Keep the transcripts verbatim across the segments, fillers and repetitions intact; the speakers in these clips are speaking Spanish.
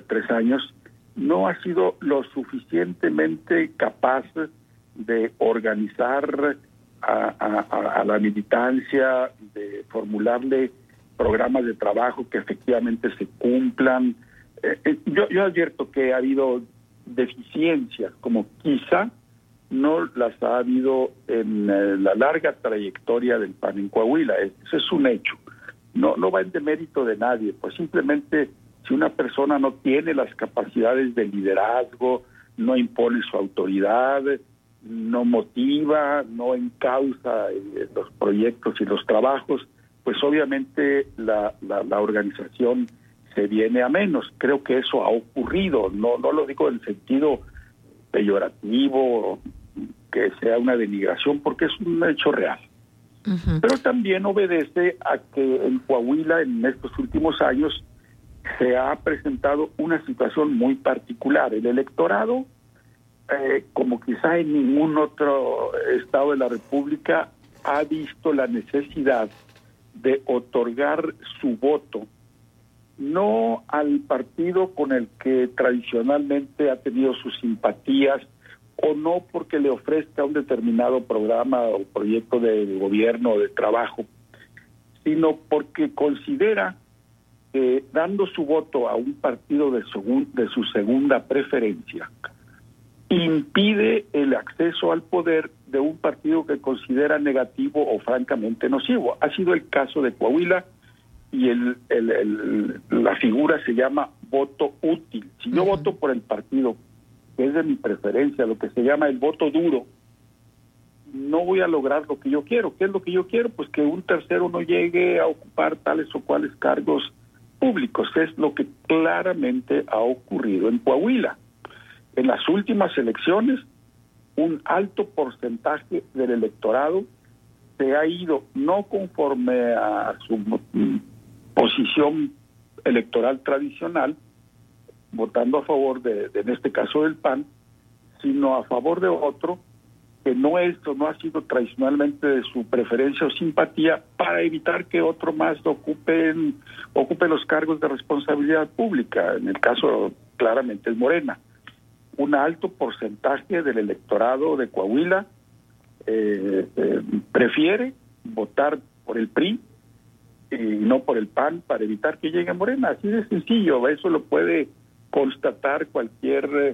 tres años, no ha sido lo suficientemente capaz de organizar a, a, a la militancia, de formularle programas de trabajo que efectivamente se cumplan. Eh, yo, yo advierto que ha habido deficiencias, como quizá no las ha habido en eh, la larga trayectoria del P A N en Coahuila. Eso es un hecho. No, no va en demérito de nadie, pues simplemente si una persona no tiene las capacidades de liderazgo, no impone su autoridad, no motiva, no encausa eh, los proyectos y los trabajos, pues obviamente la, la, la organización se viene a menos. Creo que eso ha ocurrido, no, no lo digo en sentido peyorativo, que sea una denigración, porque es un hecho real. Uh-huh. Pero también obedece a que en Coahuila en estos últimos años se ha presentado una situación muy particular. El electorado, eh, como quizá en ningún otro estado de la República, ha visto la necesidad de otorgar su voto no al partido con el que tradicionalmente ha tenido sus simpatías, o no porque le ofrezca un determinado programa o proyecto de gobierno o de trabajo, sino porque considera que dando su voto a un partido de su, de su segunda preferencia impide el acceso al poder de un partido que considera negativo o francamente nocivo. Ha sido el caso de Coahuila, y el, el, el, la figura se llama voto útil. Si yo uh-huh. voto por el partido que es de mi preferencia, lo que se llama el voto duro, no voy a lograr lo que yo quiero. ¿Qué es lo que yo quiero? Pues que un tercero no llegue a ocupar tales o cuales cargos públicos. Es lo que claramente ha ocurrido en Coahuila. En las últimas elecciones, un alto porcentaje del electorado se ha ido no conforme a su posición electoral tradicional, votando a favor de, de en este caso del P A N, sino a favor de otro que no es o no ha sido tradicionalmente de su preferencia o simpatía, para evitar que otro más ocupen ocupe los cargos de responsabilidad pública. En el caso claramente es Morena. Un alto porcentaje del electorado de Coahuila eh, eh, prefiere votar por el P R I y no por el P A N para evitar que llegue a Morena. Así de sencillo. Eso lo puede constatar cualquier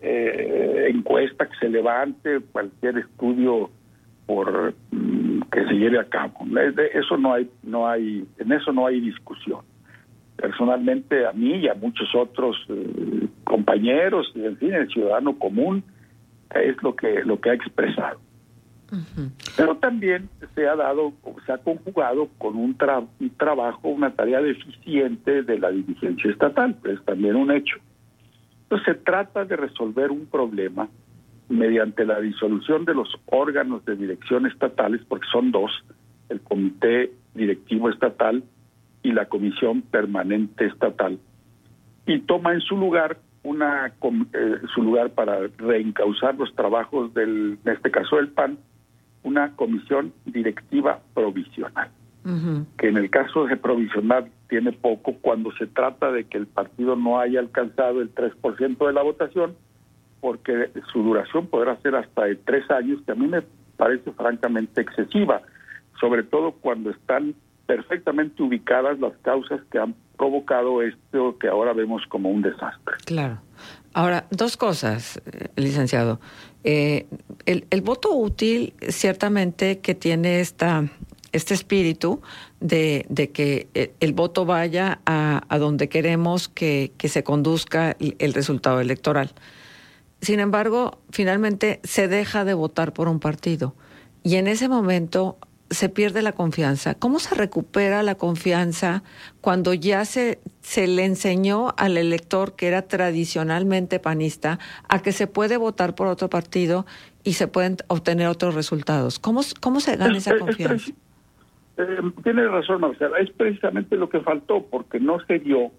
eh, encuesta que se levante, cualquier estudio por mm, que se lleve a cabo. Eso no hay, no hay, en eso no hay discusión. Personalmente, a mí y a muchos otros eh, compañeros, en fin, el ciudadano común es lo que lo que ha expresado. Uh-huh. Pero también se ha dado, se ha conjugado con un, tra- un trabajo, una tarea deficiente de la dirigencia estatal, que es también un hecho. Entonces se trata de resolver un problema mediante la disolución de los órganos de dirección estatales, porque son dos, el Comité Directivo Estatal y la Comisión Permanente Estatal, y toma en su lugar una eh, su lugar para reencauzar los trabajos del, en este caso del P A N, una comisión directiva provisional, uh-huh. que en el caso de provisional tiene poco cuando se trata de que el partido no haya alcanzado el tres por ciento de la votación, porque su duración podrá ser hasta de tres años, que a mí me parece francamente excesiva, sobre todo cuando están perfectamente ubicadas las causas que han provocado esto que ahora vemos como un desastre. Claro. Ahora, dos cosas, licenciado. Eh, el, el voto útil ciertamente que tiene esta este espíritu de, de que el, el voto vaya a, a donde queremos que, que se conduzca el, el resultado electoral. Sin embargo, finalmente se deja de votar por un partido y en ese momento se pierde la confianza. ¿Cómo se recupera la confianza cuando ya se, se le enseñó al elector que era tradicionalmente panista a que se puede votar por otro partido y se pueden obtener otros resultados? ¿Cómo, cómo se gana esa confianza? Eh, tiene razón, Marcela. Es precisamente lo que faltó, porque no se dio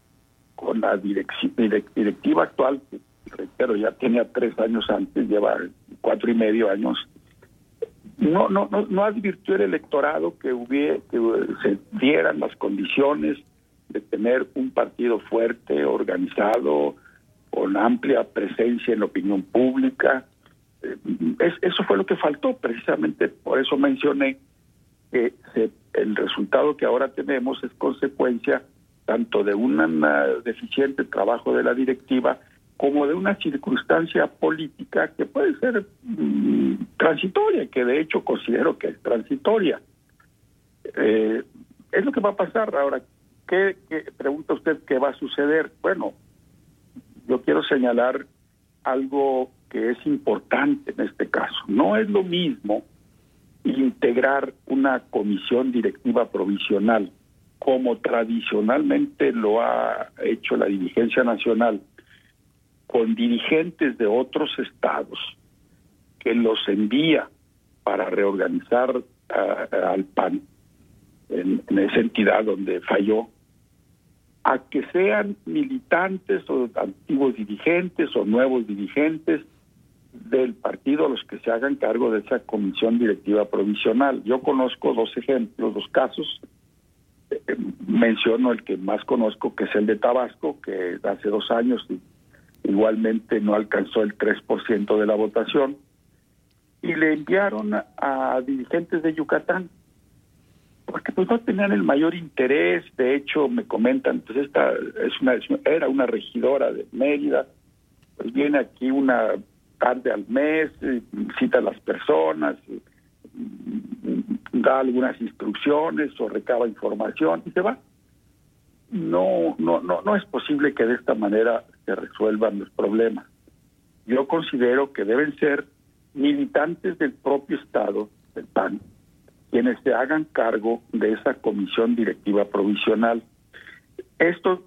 con la direc- direct- directiva actual, que reitero, ya tenía tres años antes, lleva cuatro y medio años. No, no, no, no advirtió el electorado que hubiera, que se dieran las condiciones de tener un partido fuerte, organizado, con amplia presencia en la opinión pública. Es, eso fue lo que faltó, precisamente por eso mencioné que se, el resultado que ahora tenemos es consecuencia tanto de un deficiente trabajo de la directiva como de una circunstancia política que puede ser mmm, transitoria, que de hecho considero que es transitoria. Eh, es lo que va a pasar ahora. ¿Qué, qué pregunta usted qué va a suceder? Bueno, yo quiero señalar algo que es importante en este caso. No es lo mismo integrar una comisión directiva provisional, como tradicionalmente lo ha hecho la dirigencia nacional, con dirigentes de otros estados, que los envía para reorganizar uh, al P A N en, en esa entidad donde falló, a que sean militantes o antiguos dirigentes o nuevos dirigentes del partido los que se hagan cargo de esa comisión directiva provisional. Yo conozco dos ejemplos, dos casos. Eh, menciono el que más conozco, que es el de Tabasco, que hace dos años igualmente no alcanzó el tres por ciento de la votación, y le enviaron a, a dirigentes de Yucatán, porque pues no tenían el mayor interés. De hecho, me comentan, pues esta es una era una regidora de Mérida, pues viene aquí una tarde al mes, cita a las personas, da algunas instrucciones o recaba información y se va. No, no, no, no es posible que de esta manera se resuelvan los problemas. Yo considero que deben ser militantes del propio Estado, del P A N, quienes se hagan cargo de esa comisión directiva provisional. Esto,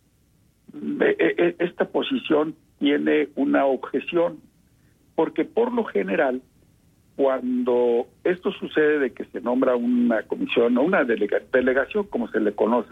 esta posición tiene una objeción, porque por lo general, cuando esto sucede de que se nombra una comisión o una delega, delegación, como se le conoce,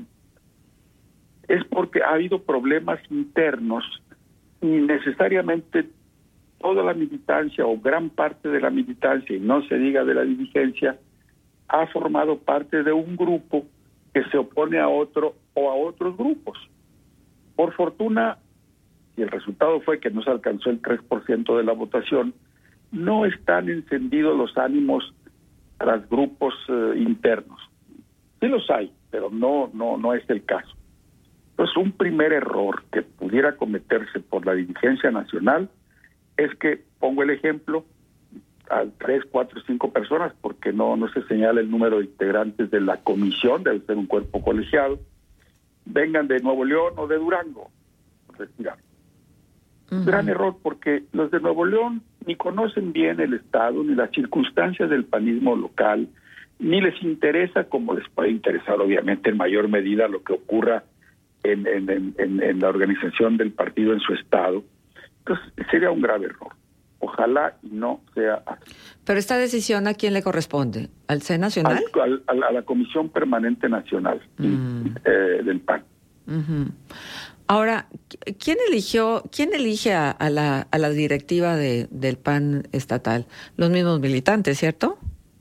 es porque ha habido problemas internos y necesariamente toda la militancia o gran parte de la militancia, y no se diga de la dirigencia, ha formado parte de un grupo que se opone a otro o a otros grupos. Por fortuna, y el resultado fue que no se alcanzó el tres por ciento de la votación, no están encendidos los ánimos tras grupos eh, internos. Sí los hay, pero no, no, no es el caso. Entonces, un primer error que pudiera cometerse por la dirigencia nacional es que, pongo el ejemplo, a tres, cuatro, cinco personas, porque no, no se señala el número de integrantes de la comisión, debe ser un cuerpo colegiado, vengan de Nuevo León o de Durango, retirar. Uh-huh. Gran error, porque los de Nuevo León ni conocen bien el Estado, ni las circunstancias del panismo local, ni les interesa, como les puede interesar obviamente en mayor medida lo que ocurra en, en, en, en la organización del partido en su Estado. Entonces sería un grave error. Ojalá y no sea así. Pero esta decisión, ¿a quién le corresponde? ¿Al C Nacional? Al, al, a la Comisión Permanente Nacional mm. eh, del P A N. Uh-huh. Ahora, ¿quién eligió, quién elige a, a, la, a la directiva de, del P A N estatal? Los mismos militantes, ¿cierto?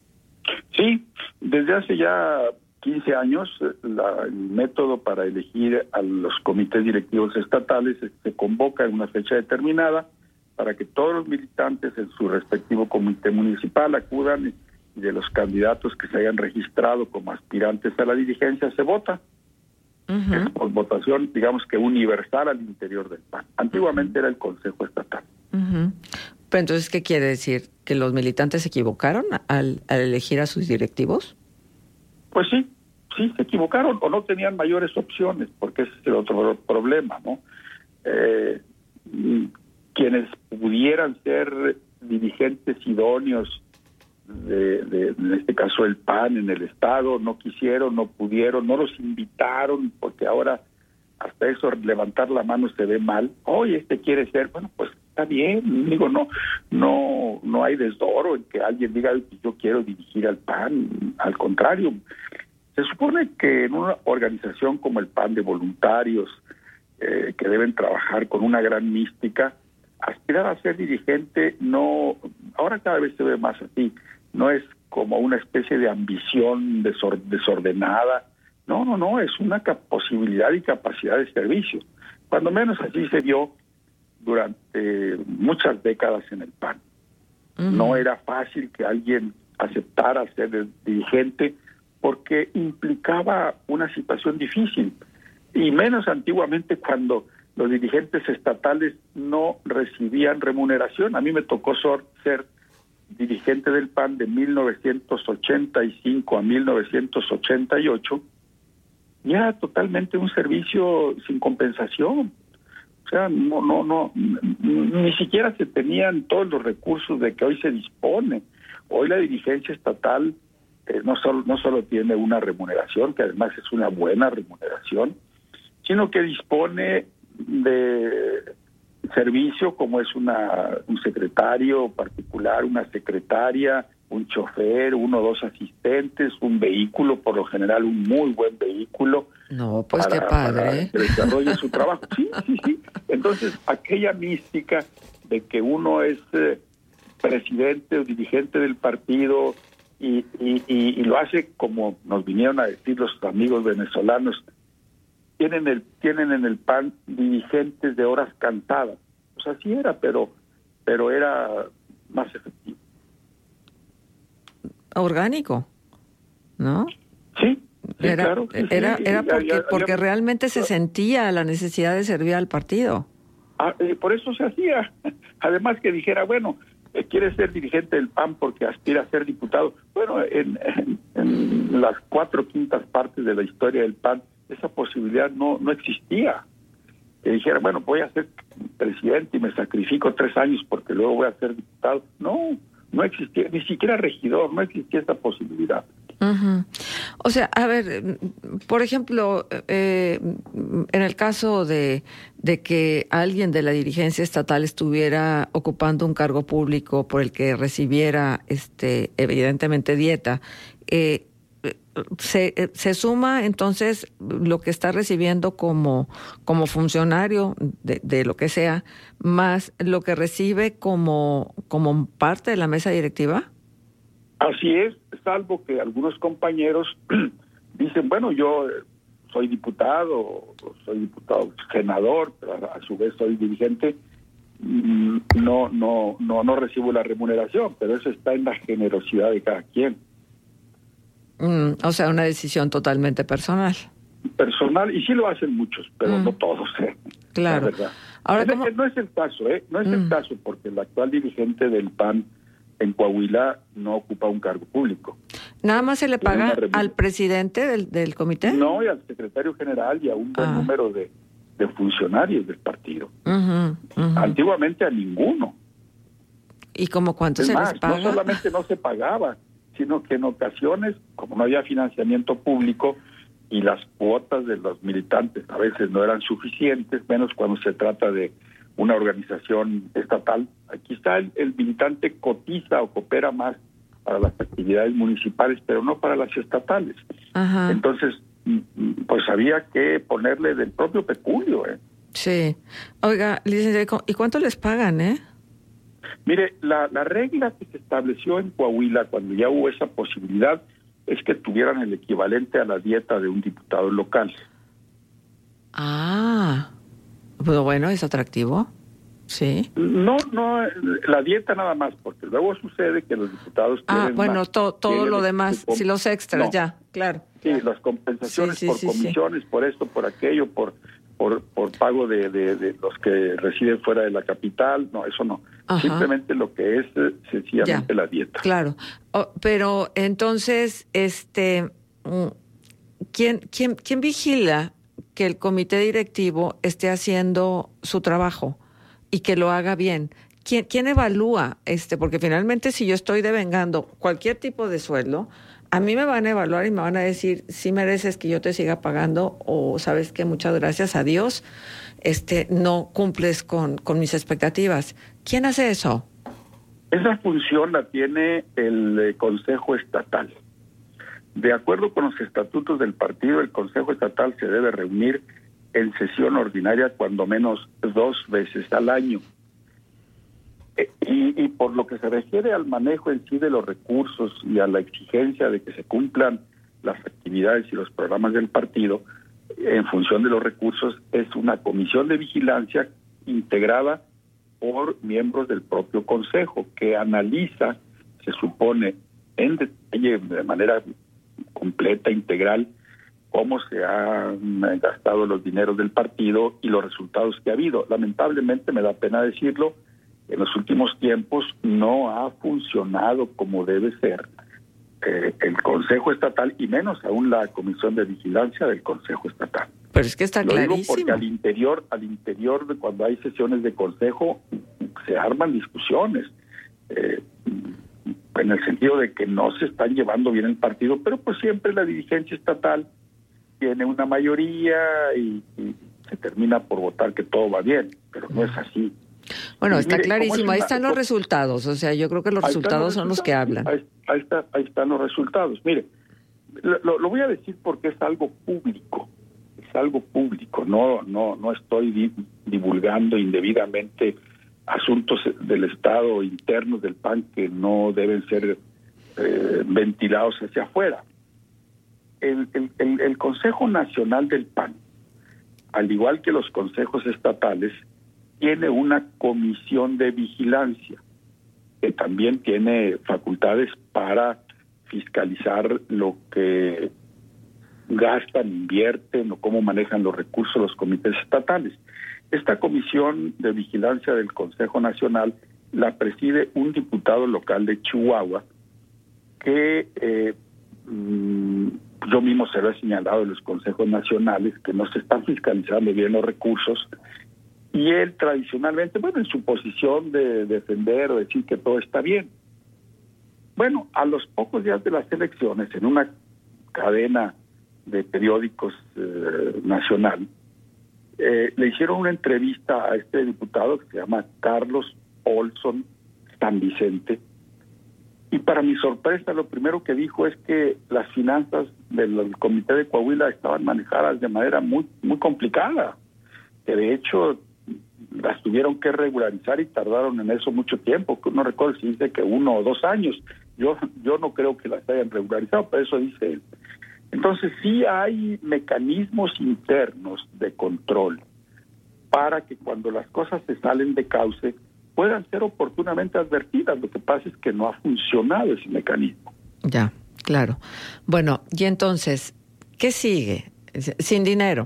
Sí, desde hace ya quince años la, el método para elegir a los comités directivos estatales se convoca en una fecha determinada para que todos los militantes en su respectivo comité municipal acudan y de los candidatos que se hayan registrado como aspirantes a la dirigencia se vota. Uh-huh. Es por votación, digamos que universal al interior del P A N. Antiguamente uh-huh. era el Consejo Estatal. Uh-huh. Pero entonces, ¿qué quiere decir? ¿Que los militantes se equivocaron al, al elegir a sus directivos? Pues sí, sí, se equivocaron o no tenían mayores opciones, porque ese es el otro problema, ¿no? Eh, quienes pudieran ser dirigentes idóneos de, de, en este caso el P A N en el Estado, no quisieron, no pudieron, no los invitaron, porque ahora hasta eso levantar la mano se ve mal. Oye, este quiere ser, bueno, pues está bien, digo, no, no, no hay desdoro en que alguien diga yo quiero dirigir al P A N, al contrario. Se supone que en una organización como el P A N de voluntarios, eh, que deben trabajar con una gran mística, aspirar a ser dirigente no, ahora cada vez se ve más así, no es como una especie de ambición desor, desordenada No, no, no, es una posibilidad y capacidad de servicio. Cuando menos así se dio durante muchas décadas en el P A N. Uh-huh. No era fácil que alguien aceptara ser dirigente porque implicaba una situación difícil, y menos antiguamente cuando los dirigentes estatales no recibían remuneración. A mí me tocó ser dirigente del P A N de mil novecientos ochenta y cinco a mil novecientos ochenta y ocho, y era totalmente un servicio sin compensación. O sea, no, no, no, ni siquiera se tenían todos los recursos de que hoy se dispone. Hoy la dirigencia estatal eh, no solo no solo tiene una remuneración, que además es una buena remuneración, sino que dispone de servicio como es una un secretario particular, una secretaria, un chofer, uno o dos asistentes, un vehículo, por lo general un muy buen vehículo. No, pues para, qué padre. Para que desarrolle su trabajo. Sí, sí, sí. Entonces, aquella mística de que uno es eh, presidente o dirigente del partido y, y, y, y lo hace como nos vinieron a decir los amigos venezolanos, tienen el tienen en el P A N dirigentes de horas cantadas. Pues así era, pero pero era más efectivo. Orgánico, ¿no? Sí, sí era, claro. Sí, era, sí, era sí, porque, ya, ya, porque ya, realmente se sentía la necesidad de servir al partido. Ah, eh, por eso se hacía. Además que dijera, bueno, eh, quiere ser dirigente del P A N porque aspira a ser diputado. Bueno, en, en, en las cuatro quintas partes de la historia del P A N, esa posibilidad no, no existía. Que dijera, bueno, voy a ser presidente y me sacrifico tres años porque luego voy a ser diputado. No, no existía, ni siquiera regidor, no existía esa posibilidad. Uh-huh. O sea, a ver, por ejemplo, eh, en el caso de, de que alguien de la dirigencia estatal estuviera ocupando un cargo público por el que recibiera, este, evidentemente, dieta, eh, se, se suma entonces lo que está recibiendo como, como funcionario de, de lo que sea, más lo que recibe como, como parte de la mesa directiva. Así es, salvo que algunos compañeros dicen, bueno, yo soy diputado, soy diputado senador, pero a su vez soy dirigente, no, no, no, no recibo la remuneración, pero eso está en la generosidad de cada quien. Mm, o sea, una decisión totalmente personal. Personal, y sí lo hacen muchos, pero mm. no todos, ¿eh? Claro. La verdad. Ahora, no, no es el caso, ¿eh? No es mm. el caso, porque el actual dirigente del P A N en Coahuila no ocupa un cargo público. ¿Nada más se le paga al presidente del, del comité? No, y al secretario general y a un buen ah. número de, de funcionarios del partido. Uh-huh, uh-huh. Antiguamente a ninguno. ¿Y como cuánto es se más, les paga? No solamente no se pagaba, sino que en ocasiones, como no había financiamiento público y las cuotas de los militantes a veces no eran suficientes, menos cuando se trata de una organización estatal, aquí está el, el militante cotiza o coopera más para las actividades municipales, pero no para las estatales. Ajá. Entonces, pues había que ponerle del propio peculio. ¿eh? Sí. Oiga, licenciado, ¿y cuánto les pagan, eh? Mire, la, la regla que se estableció en Coahuila cuando ya hubo esa posibilidad es que tuvieran el equivalente a la dieta de un diputado local. Ah, pues bueno, es atractivo. Sí. No, no, la dieta nada más, porque luego sucede que los diputados Ah, bueno, más, to, todo lo demás, comp- si los extras, no. ya, claro. Sí, claro. las compensaciones sí, sí, por sí, comisiones, sí. por esto, por aquello, por por por pago de, de, de los que residen fuera de la capital, no, eso no. Ajá. Simplemente lo que es eh, sencillamente ya, la dieta. Claro, oh, pero entonces, este, ¿quién, quién, quién vigila que el comité directivo esté haciendo su trabajo y que lo haga bien? ¿Quién, quién evalúa? este Porque finalmente si yo estoy devengando cualquier tipo de sueldo, a mí me van a evaluar y me van a decir si mereces que yo te siga pagando o sabes que muchas gracias a Dios este, no cumples con, con mis expectativas. ¿Quién hace eso? Esa función la tiene el eh, Consejo Estatal. De acuerdo con los estatutos del partido, el Consejo Estatal se debe reunir en sesión ordinaria cuando menos dos veces al año. Eh, y, y por lo que se refiere al manejo en sí de los recursos y a la exigencia de que se cumplan las actividades y los programas del partido en función de los recursos es una comisión de vigilancia integrada por miembros del propio Consejo, que analiza, se supone, en detalle, de manera completa, integral, cómo se han gastado los dineros del partido y los resultados que ha habido. Lamentablemente, me da pena decirlo, en los últimos tiempos no ha funcionado como debe ser eh, el Consejo Estatal y menos aún la Comisión de Vigilancia del Consejo Estatal. Pero es que está Lo clarísimo. digo porque al interior, al interior de cuando hay sesiones de consejo, se arman discusiones, eh, en el sentido de que no se están llevando bien el partido, pero pues siempre la dirigencia estatal tiene una mayoría y, y se termina por votar que todo va bien, pero no es así. Bueno, y está mire, clarísimo, una, ahí están los resultados, o sea, yo creo que los resultados los son los que hablan. Ahí, ahí, está, ahí están los resultados. Mire, lo, lo voy a decir porque es algo público, es algo público, no no no estoy di, divulgando indebidamente asuntos del Estado internos del P A N que no deben ser eh, ventilados hacia afuera. El, el, el, el Consejo Nacional del P A N, al igual que los consejos estatales, tiene una comisión de vigilancia que también tiene facultades para fiscalizar lo que gastan, invierten o cómo manejan los recursos los comités estatales. Esta comisión de vigilancia del Consejo Nacional la preside un diputado local de Chihuahua que eh, yo mismo se lo he señalado en los consejos nacionales que no se están fiscalizando bien los recursos y él tradicionalmente, bueno, en su posición de defender o decir que todo está bien. Bueno, a los pocos días de las elecciones, en una cadena de periódicos eh, nacional, eh, le hicieron una entrevista a este diputado que se llama Carlos Olson San Vicente, y para mi sorpresa lo primero que dijo es que las finanzas del Comité de Coahuila estaban manejadas de manera muy muy complicada, que de hecho las tuvieron que regularizar y tardaron en eso mucho tiempo, que no recuerdo si dice que uno o dos años, yo yo no creo que las hayan regularizado, pero eso dice él. Entonces sí hay mecanismos internos de control para que cuando las cosas se salen de cauce puedan ser oportunamente advertidas. Lo que pasa es que no ha funcionado ese mecanismo. Ya, claro. Bueno, y entonces, ¿qué sigue? Sin dinero.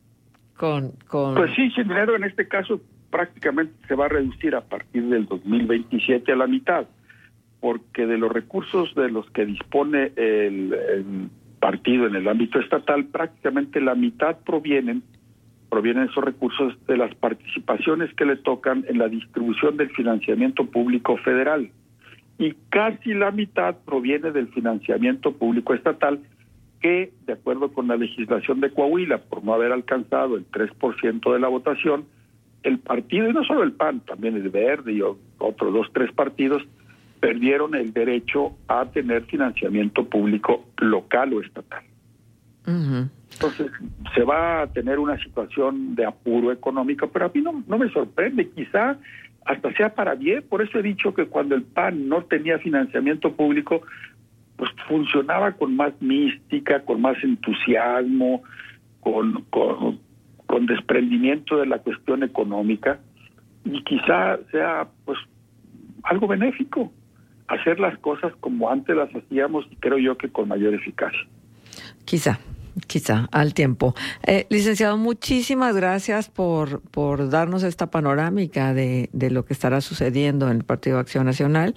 Con, con... Pues sí, sin dinero en este caso prácticamente se va a reducir a partir del dos mil veintisiete a la mitad, porque de los recursos de los que dispone el, el partido en el ámbito estatal, prácticamente la mitad provienen provienen esos recursos de las participaciones que le tocan en la distribución del financiamiento público federal y casi la mitad proviene del financiamiento público estatal que, de acuerdo con la legislación de Coahuila, por no haber alcanzado el tres por ciento de la votación, el partido, y no solo el P A N, también el Verde y otros dos, tres partidos, perdieron el derecho a tener financiamiento público local o estatal. Uh-huh. Entonces, se va a tener una situación de apuro económico, pero a mí no, no me sorprende, quizá hasta sea para bien. Por eso he dicho que cuando el P A N no tenía financiamiento público, pues funcionaba con más mística, con más entusiasmo, con, con, con desprendimiento de la cuestión económica, y quizá sea pues algo benéfico, hacer las cosas como antes las hacíamos, y creo yo que con mayor eficacia. Quizá. Quizá, al tiempo. Eh, licenciado, muchísimas gracias por, por darnos esta panorámica de, de lo que estará sucediendo en el Partido Acción Nacional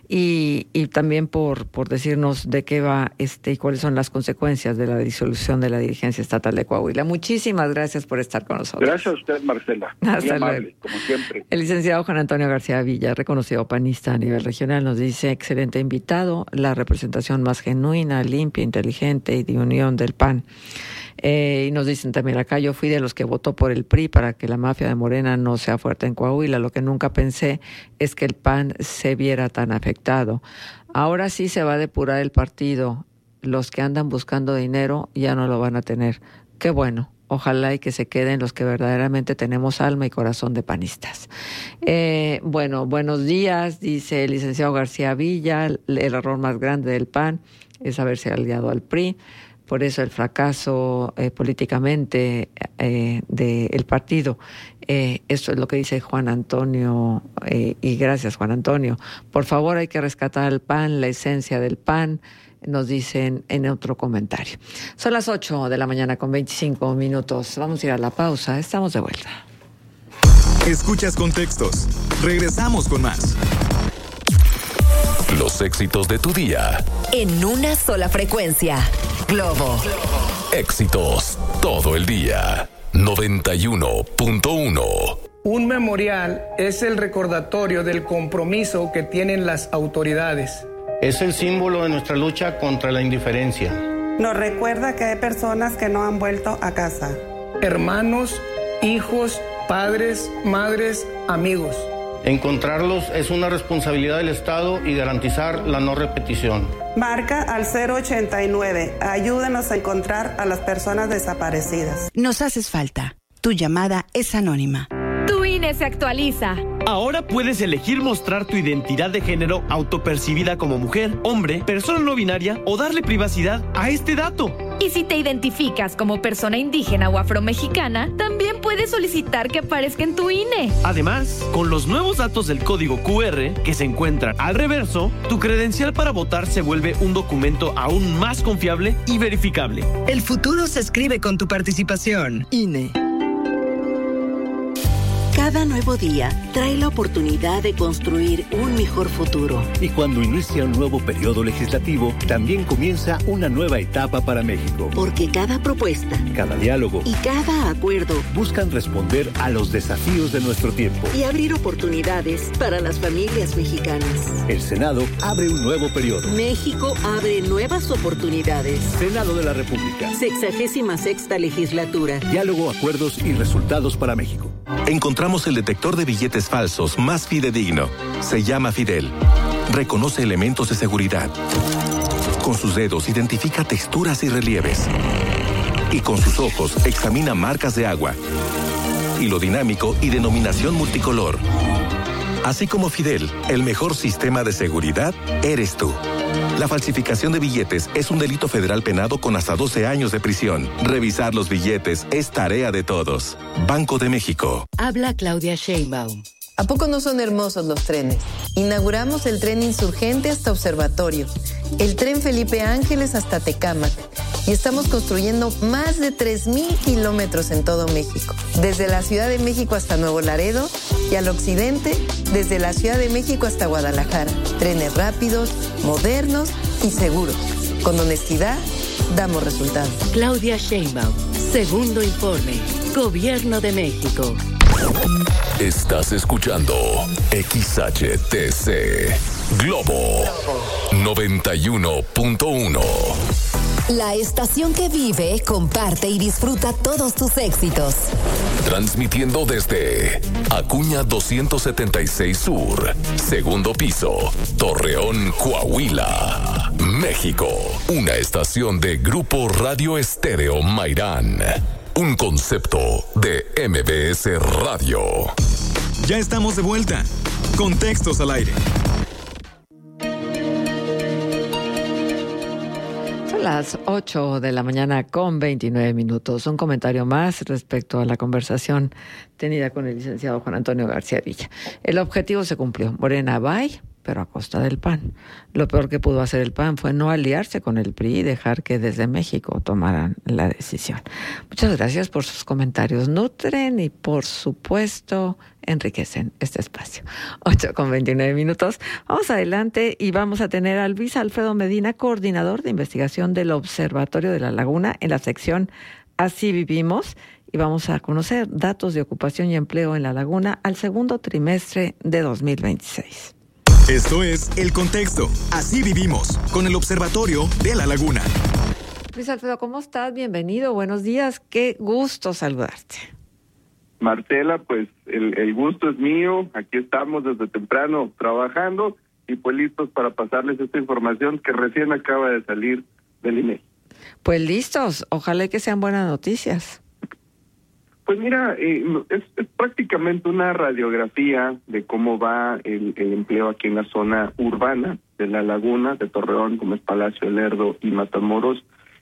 y, y también por, por decirnos de qué va este y cuáles son las consecuencias de la disolución de la dirigencia estatal de Coahuila. Muchísimas gracias por estar con nosotros. Gracias a usted, Marcela. Muy amable, como siempre. El licenciado Juan Antonio García Villa, reconocido panista a nivel regional, nos dice: excelente invitado, la representación más genuina, limpia, inteligente y de unión del P A N. Eh, y nos dicen también acá: yo fui de los que votó por el P R I para que la mafia de Morena no sea fuerte en Coahuila. Lo que nunca pensé es que el P A N se viera tan afectado. Ahora sí se va a depurar el partido. Los que andan buscando dinero ya no lo van a tener. Qué bueno. Ojalá y que se queden los que verdaderamente tenemos alma y corazón de panistas. Eh, bueno, buenos días, dice el licenciado García Villa. El error más grande del P A N es haberse aliado al P R I. por eso el fracaso eh, políticamente eh, del partido. Eh, esto es lo que dice Juan Antonio, eh, y gracias Juan Antonio. Por favor, hay que rescatar el pan, la esencia del pan, nos dicen en otro comentario. Son las ocho de la mañana con veinticinco minutos. Vamos a ir a la pausa, estamos de vuelta. Escuchas Contextos. Regresamos con más. Los éxitos de tu día. En una sola frecuencia. Globo. Éxitos todo el día. noventa y uno punto uno. Un memorial es el recordatorio del compromiso que tienen las autoridades. Es el símbolo de nuestra lucha contra la indiferencia. Nos recuerda que hay personas que no han vuelto a casa. Hermanos, hijos, padres, madres, amigos. Encontrarlos es una responsabilidad del Estado y garantizar la no repetición. Marca al cero ochenta y nueve. Ayúdanos a encontrar a las personas desaparecidas. Nos haces falta. Tu llamada es anónima. Tu I N E se actualiza. Ahora puedes elegir mostrar tu identidad de género autopercibida como mujer, hombre, persona no binaria o darle privacidad a este dato. Y si te identificas como persona indígena o afromexicana, también puedes solicitar que aparezca en tu I N E. Además, con los nuevos datos del código Q R que se encuentran al reverso, tu credencial para votar se vuelve un documento aún más confiable y verificable. El futuro se escribe con tu participación. I N E. Cada nuevo día trae la oportunidad de construir un mejor futuro. Y cuando inicia un nuevo periodo legislativo, también comienza una nueva etapa para México. Porque cada propuesta, cada diálogo y cada acuerdo buscan responder a los desafíos de nuestro tiempo y abrir oportunidades para las familias mexicanas. El Senado abre un nuevo periodo. México abre nuevas oportunidades. Senado de la República. Sexagésima sexta legislatura. Diálogo, acuerdos y resultados para México. Encontramos el detector de billetes falsos más fidedigno. Se llama Fidel. Reconoce elementos de seguridad. Con sus dedos identifica texturas y relieves. Y con sus ojos examina marcas de agua. Hilo dinámico y denominación multicolor. Así como Fidel, el mejor sistema de seguridad eres tú. La falsificación de billetes es un delito federal penado con hasta doce años de prisión. Revisar los billetes es tarea de todos. Banco de México. Habla Claudia Sheinbaum. ¿A poco no son hermosos los trenes? Inauguramos el tren Insurgente hasta Observatorio, el tren Felipe Ángeles hasta Tecámac, y estamos construyendo más de tres mil kilómetros en todo México, desde la Ciudad de México hasta Nuevo Laredo y al occidente, desde la Ciudad de México hasta Guadalajara. Trenes rápidos, modernos y seguros. Con honestidad, damos resultados. Claudia Sheinbaum, segundo informe, Gobierno de México. Estás escuchando X H T C Globo noventa y uno punto uno. La estación que vive, comparte y disfruta todos tus éxitos. Transmitiendo desde Acuña doscientos setenta y seis Sur, segundo piso, Torreón, Coahuila, México. Una estación de Grupo Radio Estéreo Mairán. Un concepto de M B S Radio. Ya estamos de vuelta. Contextos al aire. Son las ocho de la mañana con veintinueve minutos. Un comentario más respecto a la conversación tenida con el licenciado Juan Antonio García Villa. El objetivo se cumplió. Morena bye, pero a costa del P A N. Lo peor que pudo hacer el P A N fue no aliarse con el P R I y dejar que desde México tomaran la decisión. Muchas gracias por sus comentarios. Nutren y, por supuesto, enriquecen este espacio. ocho con veintinueve minutos. Vamos adelante y vamos a tener a Luis Alfredo Medina, coordinador de investigación del Observatorio de la Laguna, en la sección Así Vivimos. Y vamos a conocer datos de ocupación y empleo en la Laguna al segundo trimestre de dos mil veintiséis. Esto es El Contexto. Así Vivimos, con el Observatorio de la Laguna. Luis Alfredo, ¿cómo estás? Bienvenido, buenos días. Qué gusto saludarte. Marcela, pues el, el gusto es mío. Aquí estamos desde temprano trabajando y pues listos para pasarles esta información que recién acaba de salir del I N E G I. Pues listos, ojalá que sean buenas noticias. Pues mira, eh, es, es prácticamente una radiografía de cómo va el, el empleo aquí en la zona urbana de la Laguna, de Torreón, como es Palacio de Lerdo y Matamoros.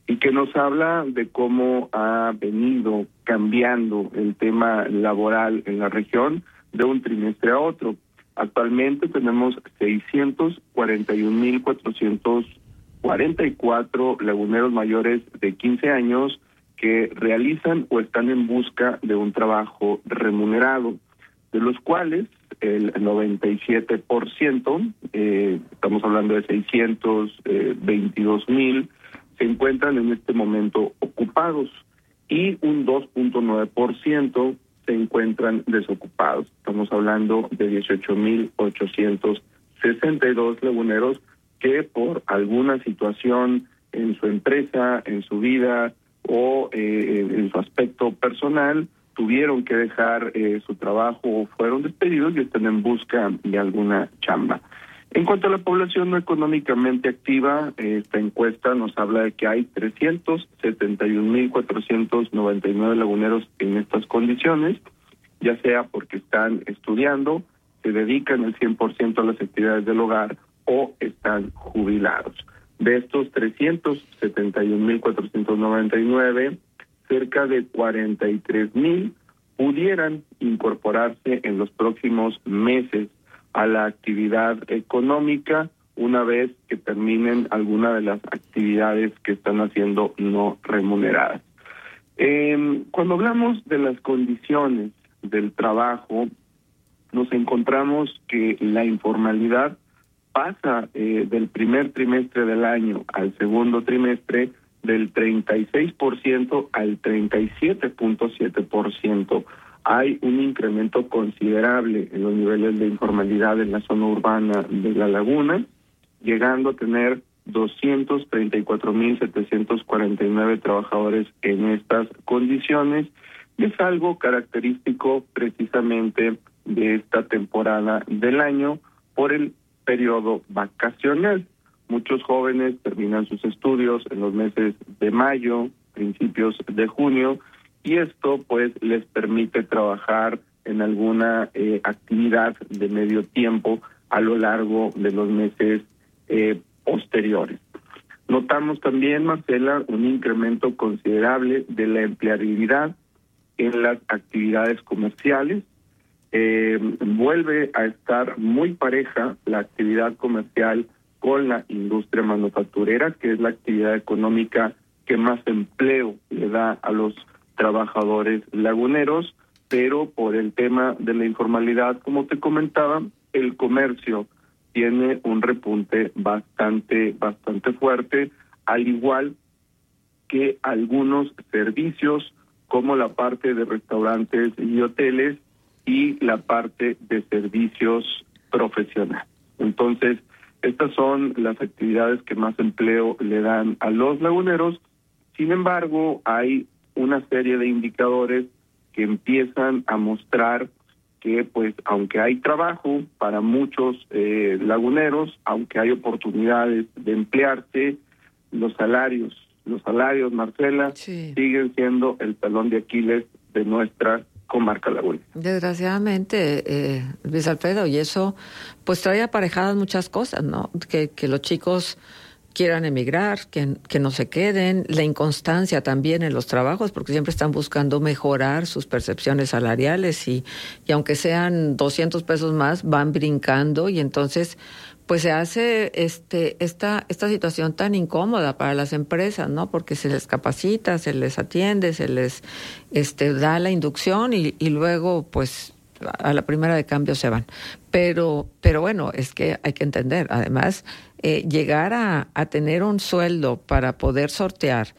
y que nos habla de cómo ha venido cambiando el tema laboral en la región de un trimestre a otro. Actualmente tenemos seiscientos cuarenta y un mil cuatrocientos cuarenta y cuatro laguneros mayores de quince años que realizan o están en busca de un trabajo remunerado, de los cuales el noventa y siete por ciento, eh, estamos hablando de seiscientos veintidós mil, se encuentran en este momento ocupados y un dos punto nueve por ciento se encuentran desocupados. Estamos hablando de dieciocho mil ochocientos sesenta y dos laguneros que por alguna situación en su empresa, en su vida o eh, en su aspecto personal tuvieron que dejar eh, su trabajo o fueron despedidos y están en busca de alguna chamba. En cuanto a la población no económicamente activa, eh, esta encuesta nos habla de que hay trescientos setenta y un mil cuatrocientos noventa y nueve laguneros en estas condiciones, ya sea porque están estudiando, se dedican el cien por ciento a las actividades del hogar o están jubilados. De estos trescientos setenta y un mil cuatrocientos noventa y nueve, cerca de cuarenta y tres mil pudieran incorporarse en los próximos meses a la actividad económica una vez que terminen alguna de las actividades que están haciendo no remuneradas. Eh, cuando hablamos de las condiciones del trabajo, nos encontramos que la informalidad pasa eh, del primer trimestre del año al segundo trimestre del treinta y seis por ciento al treinta y siete punto siete por ciento. Hay un incremento considerable en los niveles de informalidad en la zona urbana de La Laguna, llegando a tener doscientos treinta y cuatro mil setecientos cuarenta y nueve trabajadores en estas condiciones, y es algo característico precisamente de esta temporada del año por el periodo vacacional. Muchos jóvenes terminan sus estudios en los meses de mayo, principios de junio, y esto pues les permite trabajar en alguna eh, actividad de medio tiempo a lo largo de los meses eh, posteriores. Notamos también, Marcela, un incremento considerable de la empleabilidad en las actividades comerciales. Eh, vuelve a estar muy pareja la actividad comercial con la industria manufacturera, que es la actividad económica que más empleo le da a los trabajadores laguneros, pero por el tema de la informalidad, como te comentaba, el comercio tiene un repunte bastante, bastante fuerte, al igual que algunos servicios como la parte de restaurantes y hoteles y la parte de servicios profesionales. Entonces, estas son las actividades que más empleo le dan a los laguneros. Sin embargo, hay una serie de indicadores que empiezan a mostrar que, pues, aunque hay trabajo para muchos eh, laguneros, aunque hay oportunidades de emplearse, los salarios, los salarios, Marcela, sí, siguen siendo el talón de Aquiles de nuestra comarca lagunera. Desgraciadamente, eh, Luis Alfredo, y eso pues trae aparejadas muchas cosas, ¿no? Que, que los chicos quieran emigrar, que, que no se queden, la inconstancia también en los trabajos, porque siempre están buscando mejorar sus percepciones salariales y, y aunque sean doscientos pesos más, van brincando y entonces pues se hace este esta esta situación tan incómoda para las empresas, ¿no? Porque se les capacita, se les atiende, se les este da la inducción y, y luego pues a la primera de cambio se van. Pero pero bueno, es que hay que entender, además, eh, llegar a, a tener un sueldo para poder sortear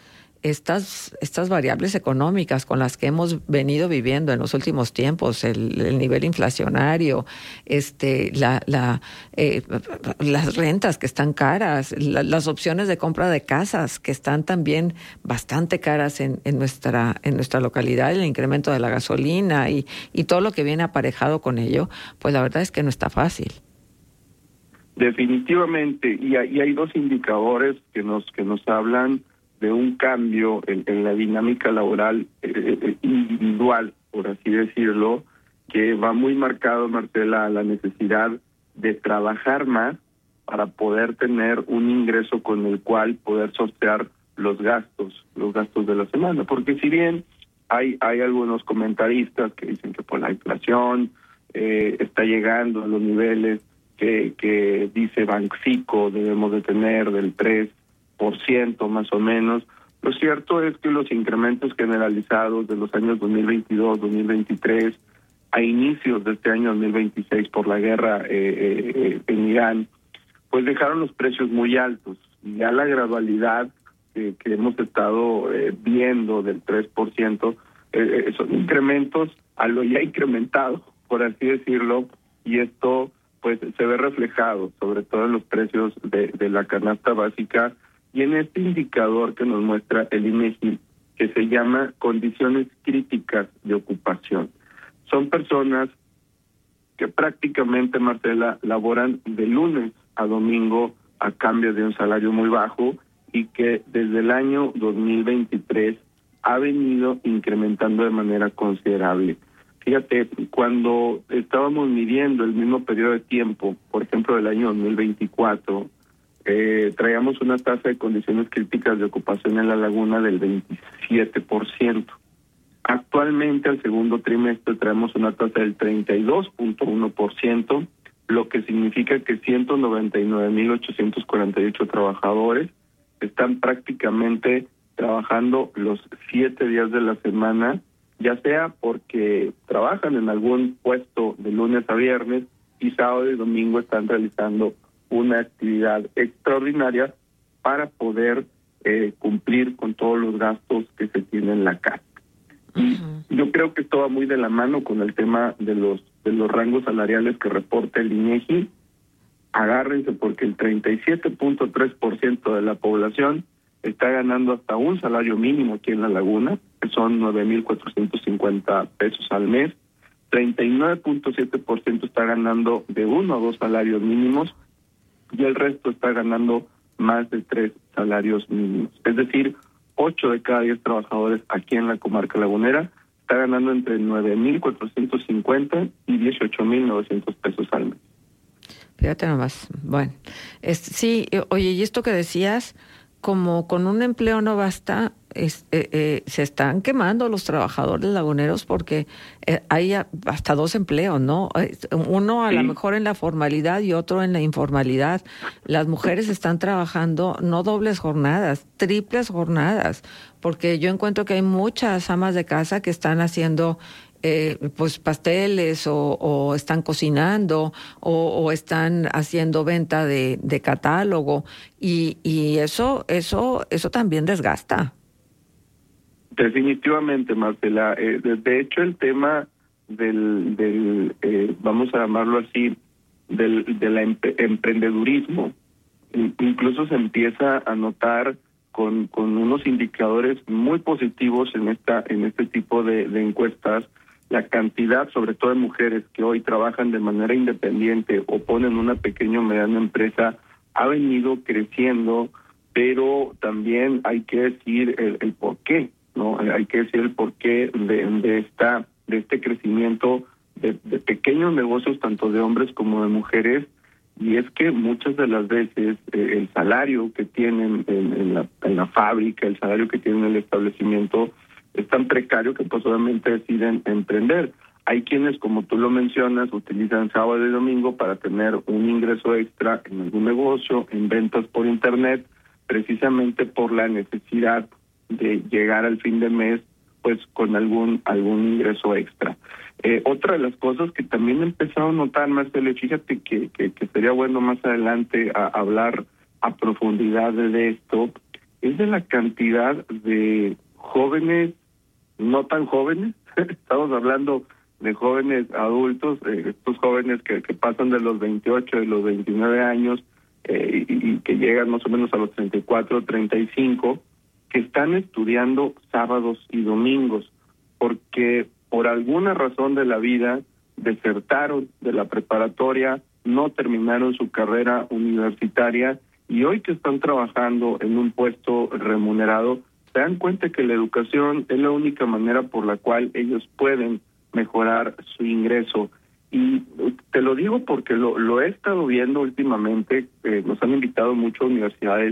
estas estas variables económicas con las que hemos venido viviendo en los últimos tiempos, el, el nivel inflacionario, este la la eh, las rentas que están caras, la, las opciones de compra de casas que están también bastante caras en, en nuestra en nuestra localidad, el incremento de la gasolina y y todo lo que viene aparejado con ello, pues la verdad es que no está fácil. Definitivamente, y hay, y hay dos indicadores que nos que nos hablan de un cambio en, en la dinámica laboral eh, individual, por así decirlo, que va muy marcado, Marcela, a la necesidad de trabajar más para poder tener un ingreso con el cual poder sortear los gastos, los gastos de la semana, porque si bien hay hay algunos comentaristas que dicen que por la inflación eh, está llegando a los niveles que, que dice Banxico debemos de tener del tres por ciento más o menos, lo cierto es que los incrementos generalizados de los años dos mil veintidós, dos mil veintitrés, a inicios de este año dos mil veintiséis por la guerra eh, eh, en Irán, pues dejaron los precios muy altos. Y ya la gradualidad eh, que hemos estado eh, viendo del tres por ciento, eh, eh, son incrementos a lo ya incrementado, por así decirlo, y esto pues se ve reflejado sobre todo en los precios de, de la canasta básica y en este indicador que nos muestra el INEGI, que se llama condiciones críticas de ocupación. Son personas que prácticamente, Marcela, laboran de lunes a domingo a cambio de un salario muy bajo y que desde el año dos mil veintitrés ha venido incrementando de manera considerable. Fíjate, cuando estábamos midiendo el mismo periodo de tiempo, por ejemplo, del año dos mil veinticuatro, eh, traíamos una tasa de condiciones críticas de ocupación en la laguna del veintisiete por ciento. Actualmente, al segundo trimestre, traemos una tasa del treinta y dos punto uno por ciento, lo que significa que ciento noventa y nueve mil ochocientos cuarenta y ocho trabajadores están prácticamente trabajando los siete días de la semana, ya sea porque trabajan en algún puesto de lunes a viernes y sábado y domingo están realizando una actividad extraordinaria para poder eh, cumplir con todos los gastos que se tienen en la casa. Uh-huh. Yo creo que esto va muy de la mano con el tema de los de los rangos salariales que reporta el INEGI. Agárrense porque el treinta y siete punto tres por ciento de la población está ganando hasta un salario mínimo aquí en La Laguna, que son nueve mil cuatrocientos cincuenta pesos al mes. treinta y nueve punto siete por ciento está ganando de uno a dos salarios mínimos y el resto está ganando más de tres salarios mínimos. Es decir, ocho de cada diez trabajadores aquí en la comarca lagunera está ganando entre nueve mil cuatrocientos cincuenta y dieciocho mil novecientos pesos al mes. Fíjate nomás. Bueno, es, sí, oye, y esto que decías, como con un empleo no basta, es, eh, eh, se están quemando los trabajadores laguneros porque eh, hay hasta dos empleos, ¿no? Uno a sí. lo mejor en la formalidad y otro en la informalidad. Las mujeres están trabajando no dobles jornadas, triples jornadas, porque yo encuentro que hay muchas amas de casa que están haciendo Eh, pues pasteles o, o están cocinando o, o están haciendo venta de, de catálogo y, y eso eso eso también desgasta. Definitivamente, Marcela. Eh, de, de hecho, el tema del, del eh, vamos a llamarlo así, del, del empre- emprendedurismo, incluso se empieza a notar con, con unos indicadores muy positivos en esta en este tipo de, de encuestas. La cantidad, sobre todo de mujeres que hoy trabajan de manera independiente o ponen una pequeña o mediana empresa, ha venido creciendo, pero también hay que decir el, el por qué, ¿no? Hay que decir el porqué de, de esta de este crecimiento de, de pequeños negocios, tanto de hombres como de mujeres, y es que muchas de las veces eh, el salario que tienen en, en, la, en la fábrica, el salario que tienen en el establecimiento, es tan precario que pues obviamente deciden emprender. Hay quienes, como tú lo mencionas, utilizan sábado y domingo para tener un ingreso extra en algún negocio, en ventas por internet, precisamente por la necesidad de llegar al fin de mes pues con algún algún ingreso extra. Eh, otra de las cosas que también he empezado a notar, Marcelo, fíjate que, que, que sería bueno más adelante a, a hablar a profundidad de esto, es de la cantidad de jóvenes no tan jóvenes, estamos hablando de jóvenes adultos, eh, estos jóvenes que, que pasan de los veintiocho, de los veintinueve años eh, y, y que llegan más o menos a los treinta y cuatro, treinta y cinco, que están estudiando sábados y domingos, porque por alguna razón de la vida desertaron de la preparatoria, no terminaron su carrera universitaria y hoy que están trabajando en un puesto remunerado, se dan cuenta que la educación es la única manera por la cual ellos pueden mejorar su ingreso. Y te lo digo porque lo, lo he estado viendo últimamente, eh, nos han invitado muchas universidades a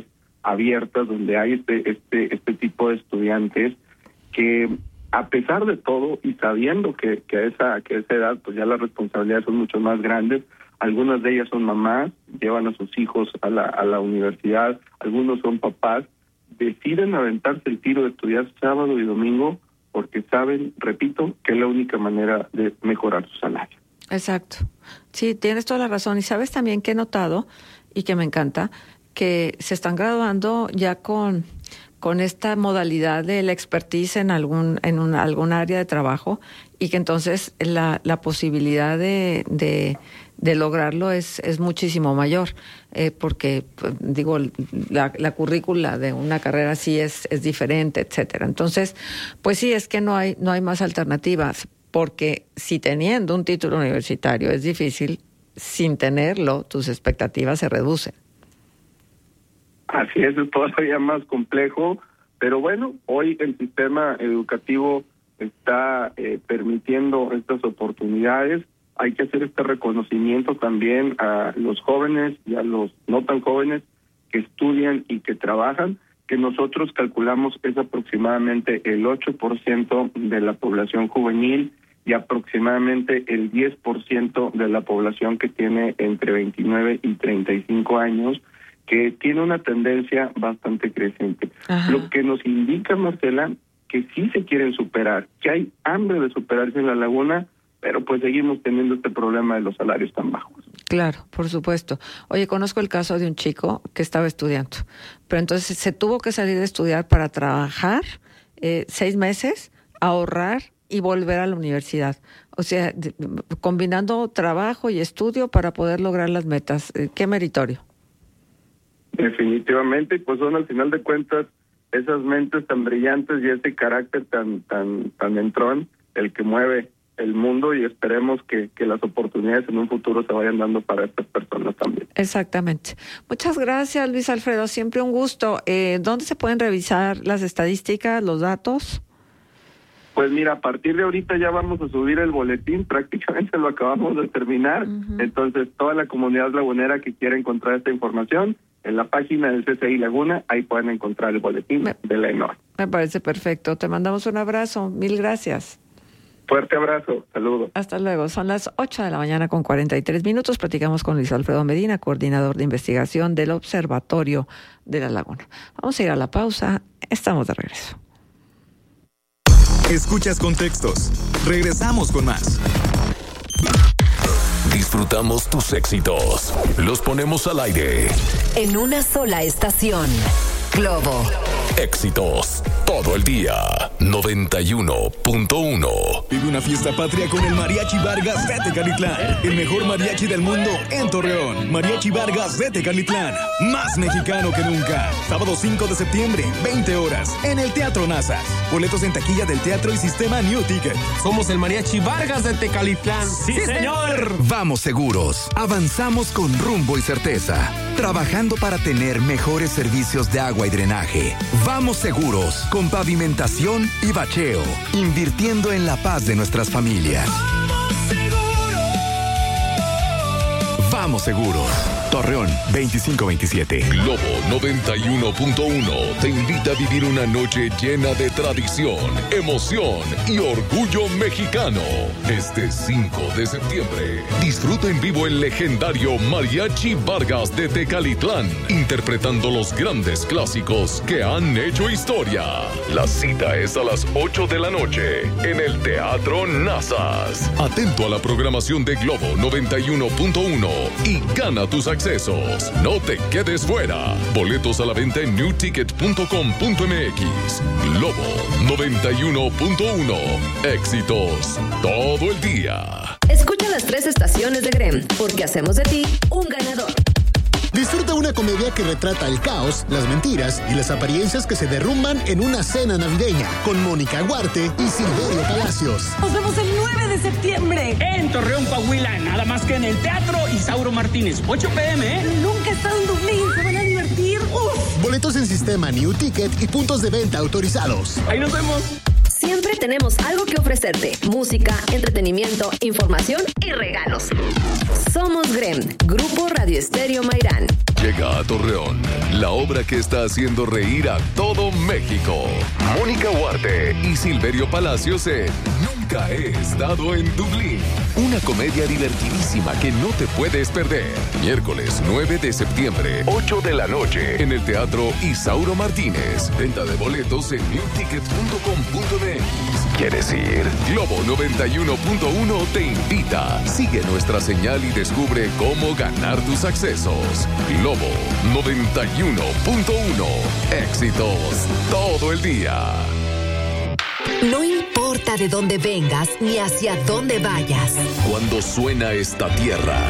abiertas donde hay este este este tipo de estudiantes que, a pesar de todo y sabiendo que, que a esa que a esa edad pues ya las responsabilidades son mucho más grandes, algunas de ellas son mamás, llevan a sus hijos a la a la universidad, algunos son papás, deciden aventarse el tiro de estudiar sábado y domingo porque saben, repito, que es la única manera de mejorar su salario. Exacto. Sí, tienes toda la razón. Y sabes también que he notado, y que me encanta, que se están graduando ya con, con esta modalidad de la expertise en algún en un, algún área de trabajo, y que entonces la, la posibilidad de, de, de lograrlo es, es muchísimo mayor, eh, porque, pues, digo, la, la currícula de una carrera sí es, es diferente, etcétera. Entonces, pues sí, es que no hay, no hay más alternativas, porque si teniendo un título universitario es difícil, sin tenerlo, tus expectativas se reducen. Así es, es todavía más complejo, pero bueno, hoy el sistema educativo está eh, permitiendo estas oportunidades. Hay que hacer este reconocimiento también a los jóvenes y a los no tan jóvenes que estudian y que trabajan, que nosotros calculamos es aproximadamente el ocho por ciento de la población juvenil y aproximadamente el diez por ciento de la población que tiene entre veintinueve y treinta y cinco años, que tiene una tendencia bastante creciente. Ajá. Lo que nos indica, Marcela, que sí se quieren superar, que hay hambre de superarse en la laguna, pero pues seguimos teniendo este problema de los salarios tan bajos. Claro, por supuesto. Oye, conozco el caso de un chico que estaba estudiando, pero entonces se tuvo que salir de estudiar para trabajar eh, seis meses, ahorrar y volver a la universidad. O sea, de, combinando trabajo y estudio para poder lograr las metas. Eh, qué meritorio. Definitivamente, pues son al final de cuentas esas mentes tan brillantes y ese carácter tan tan tan entrón el que mueve el mundo, y esperemos que, que las oportunidades en un futuro se vayan dando para estas personas también. Exactamente. Muchas gracias, Luis Alfredo, siempre un gusto. Eh, ¿Dónde se pueden revisar las estadísticas, los datos? Pues mira, a partir de ahorita ya vamos a subir el boletín, prácticamente lo acabamos de terminar, uh-huh. Entonces toda la comunidad lagunera que quiera encontrar esta información, en la página del C C I Laguna, ahí pueden encontrar el boletín me, de la ENOA. Me parece perfecto, te mandamos un abrazo, mil gracias. Fuerte abrazo, saludos. Hasta luego, son las ocho de la mañana con cuarenta y tres minutos, platicamos con Luis Alfredo Medina, coordinador de investigación del Observatorio de la Laguna. Vamos a ir a la pausa, estamos de regreso. Escuchas Contextos. Regresamos con más. Disfrutamos tus éxitos. Los ponemos al aire. En una sola estación. Globo. Éxitos. Todo el día. noventa y uno punto uno. Vive una fiesta patria con el Mariachi Vargas de Tecalitlán. El mejor mariachi del mundo en Torreón. Mariachi Vargas de Tecalitlán. Más mexicano que nunca. Sábado cinco de septiembre, veinte horas. En el Teatro Nazas. Boletos en taquilla del teatro y sistema New Ticket. Somos el Mariachi Vargas de Tecalitlán. ¡Sí, ¡Sí señor! Vamos seguros. Avanzamos con rumbo y certeza. Trabajando para tener mejores servicios de agua y drenaje. Vamos seguros. Con pavimentación y bacheo. Invirtiendo en la paz de nuestras familias. ¡Vamos seguros! Vamos seguros. Torreón veinticinco veintisiete. Globo noventa y uno punto uno te invita a vivir una noche llena de tradición, emoción y orgullo mexicano. Este cinco de septiembre, disfruta en vivo el legendario Mariachi Vargas de Tecalitlán, interpretando los grandes clásicos que han hecho historia. La cita es a las ocho de la noche en el Teatro Nazas. Atento a la programación de Globo noventa y uno punto uno y gana tus accesos. No te quedes fuera. Boletos a la venta en new ticket punto com punto m x. Globo noventa y uno punto uno. Éxitos todo el día. Escucha las tres estaciones de Grem, porque hacemos de ti un ganador. Disfruta una comedia que retrata el caos, las mentiras y las apariencias que se derrumban en una cena navideña con Mónica Huarte y Silverio Palacios. Nos vemos el nueve de septiembre en Torreón, Coahuila, nada más que en el Teatro Isauro Martínez, ocho p m ¿eh? Nunca he estado en Dublín, se van a divertir. ¡Uf! Boletos en sistema New Ticket y puntos de venta autorizados. Ahí nos vemos. Si siempre tenemos algo que ofrecerte. Música, entretenimiento, información y regalos. Somos Grem, Grupo Radio Estéreo Mairán. Llega a Torreón la obra que está haciendo reír a todo México. Mónica Huarte y Silverio Palacios en Nunca he estado en Dublín. Una comedia divertidísima que no te puedes perder. Miércoles nueve de septiembre, ocho de la noche, en el Teatro Isauro Martínez. Venta de boletos en new ticket punto com punto m x. ¿Quieres ir? Globo noventa y uno punto uno te invita. Sigue nuestra señal y descubre cómo ganar tus accesos. Globo noventa y uno punto uno. Éxitos todo el día. No importa de dónde vengas ni hacia dónde vayas. Cuando suena esta tierra,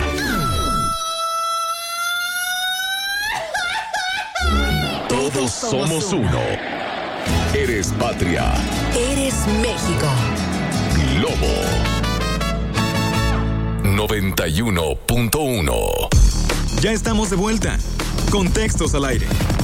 todos somos uno. Eres patria. Eres México. Globo noventa y uno punto uno. Ya estamos de vuelta. Contextos al aire.